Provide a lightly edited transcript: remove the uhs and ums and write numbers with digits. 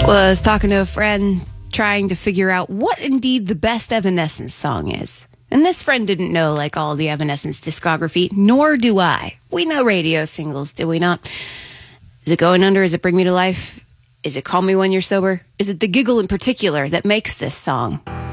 Was talking to a friend trying to figure out what indeed the best Evanescence song is. And this friend didn't know like all the Evanescence discography, nor do I. We know radio singles, do we not? Is it Going Under? Is it Bring Me to Life? Is it Call Me When You're Sober? Is it the giggle in particular that makes this song?